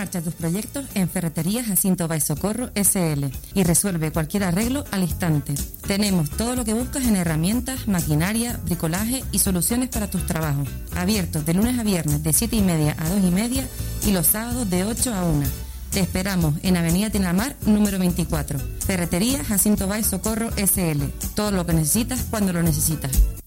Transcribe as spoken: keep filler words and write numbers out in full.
marcha tus proyectos en Ferretería Jacinto Báez Socorro S L y resuelve cualquier arreglo al instante. Tenemos todo lo que buscas en herramientas, maquinaria, bricolaje y soluciones para tus trabajos. Abiertos de lunes a viernes de siete y media a dos y media y los sábados de ocho a una. Te esperamos en Avenida Tinamar, número veinticuatro. Ferretería Jacinto Báez Socorro S L. Todo lo que necesitas cuando lo necesitas.